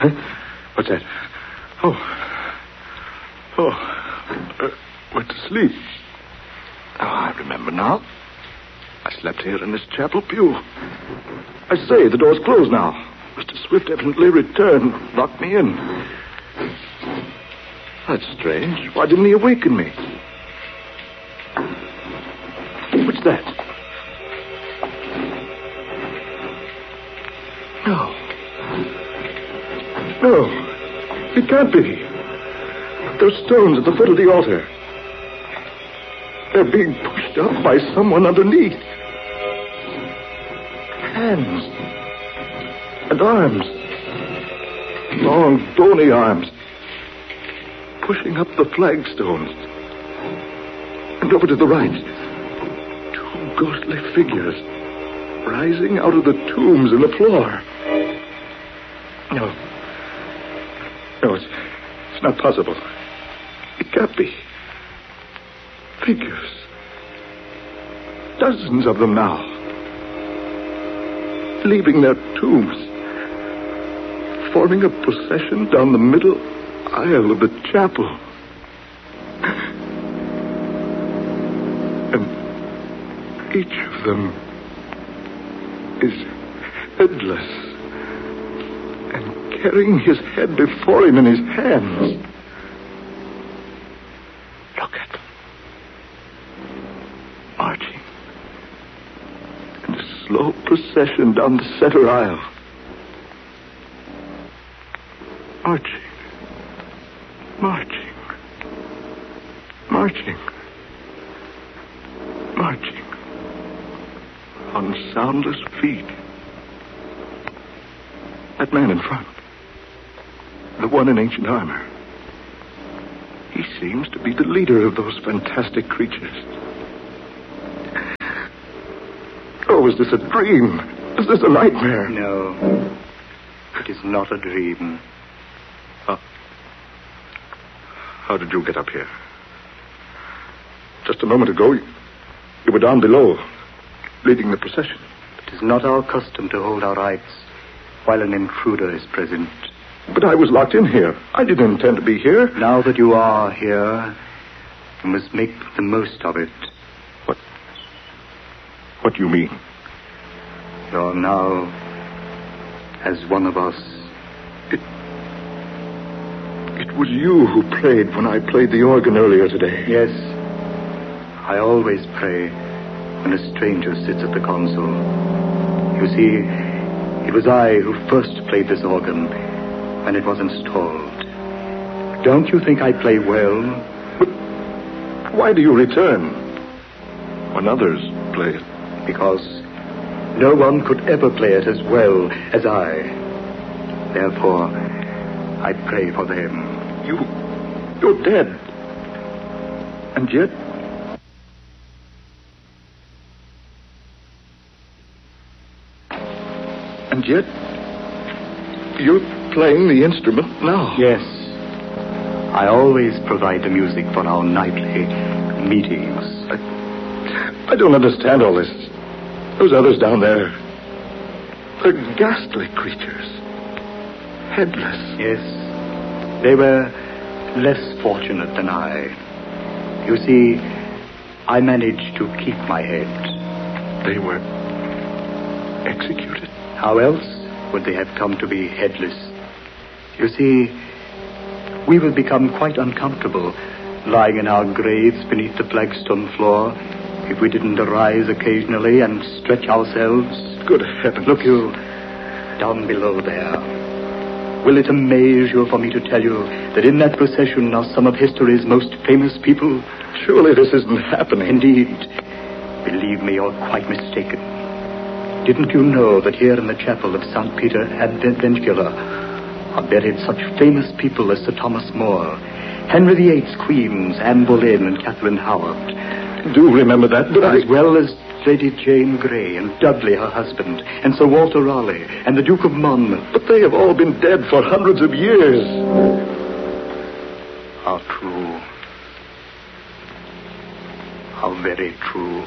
Huh? What's that? Went to sleep. Oh, I remember now. I slept here in this chapel pew. I say, the door's closed now. Mr. Swift evidently returned, locked me in. That's strange. Why didn't he awaken me? What's that? No, it can't be. Those stones at the foot of the altar. They're being pushed up by someone underneath. Hands and arms. Long, bony arms. Pushing up the flagstones. And over to the right. Two ghostly figures rising out of the tombs in the floor. No, it's not possible. It can't be. Figures. Dozens of them now. Leaving their tombs. Forming a procession down the middle aisle of the chapel. And each of them is headless. Carrying his head before him in his hands. Look at them. Marching. In a slow procession down the center aisle. Marching. Marching. Marching. Marching. On soundless feet. That man in front. The one in ancient armor. He seems to be the leader of those fantastic creatures. Oh, is this a dream? Is this a nightmare? No. It is not a dream. How did you get up here? Just a moment ago, you were down below, leading the procession. It is not our custom to hold our rights while an intruder is present. But I was locked in here. I didn't intend to be here. Now that you are here, you must make the most of it. What do you mean? You're now as one of us. It was you who prayed when I played the organ earlier today. Yes. I always pray when a stranger sits at the console. You see, it was I who first played this organ when it was installed. Don't you think I play well? But why do you return when others play it? Because no one could ever play it as well as I. Therefore, I pray for them. You're dead. And yet... And yet... You're playing the instrument now. Yes. I always provide the music for our nightly meetings. I don't understand all this. Those others down there, they're ghastly creatures. Headless. Yes. They were less fortunate than I. You see, I managed to keep my head. They were executed? How else would they have come to be headless? You see, we would become quite uncomfortable lying in our graves beneath the flagstone floor if we didn't arise occasionally and stretch ourselves. Good heavens. Look, you, down below there. Will it amaze you for me to tell you that in that procession are some of history's most famous people? Surely this isn't happening. Indeed. Believe me, you're quite mistaken. Didn't you know that here in the chapel of St. Peter and Ventula are buried such famous people as Sir Thomas More, Henry VIII's queens, Anne Boleyn and Catherine Howard? I do remember that, but as well as Lady Jane Grey and Dudley, her husband, and Sir Walter Raleigh and the Duke of Monmouth. But they have all been dead for hundreds of years. How true. How very true.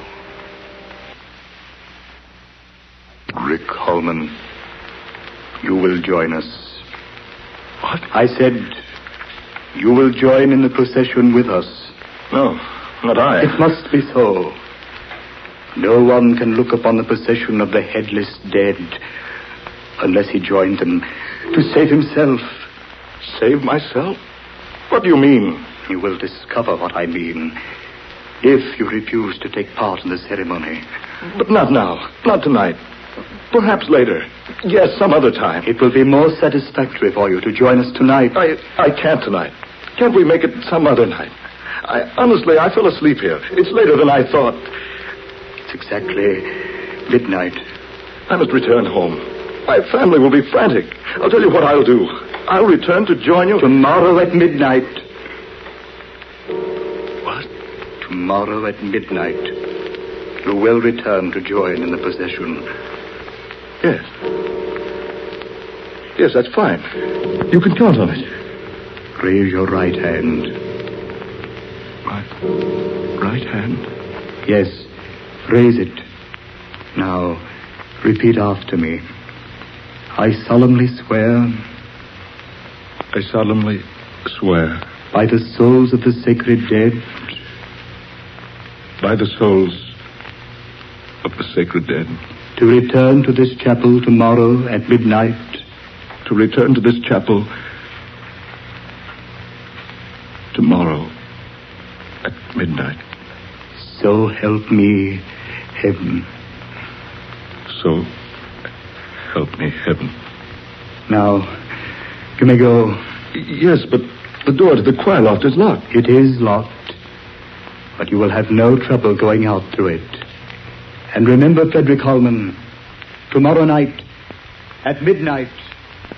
Rick Holman, you will join us What? I said, you will join in the procession with us. No, not I. It must be so. No one can look upon the procession of the headless dead unless he joined them to save himself. Save myself? What do you mean? You will discover what I mean if you refuse to take part in the ceremony. But not now. Not tonight. Perhaps later. Yes, some other time. It will be more satisfactory for you to join us tonight. I can't tonight. Can't we make it some other night? Honestly, I fell asleep here. It's later than I thought. It's exactly midnight. I must return home. My family will be frantic. I'll tell you what I'll do. I'll return to join you tomorrow at midnight. What? Tomorrow at midnight. You will return to join in the procession. Yes. Yes, that's fine. You can count on it. Raise your right hand. My right hand? Yes, raise it. Now, repeat after me. I solemnly swear. I solemnly swear. By the souls of the sacred dead. By the souls of the sacred dead. To return to this chapel tomorrow at midnight. To return to this chapel tomorrow at midnight. So help me, heaven. So help me, heaven. Now, you may go. Yes, but the door to the choir loft is locked. It is locked, but you will have no trouble going out through it. And remember, Frederick Holman, tomorrow night at midnight,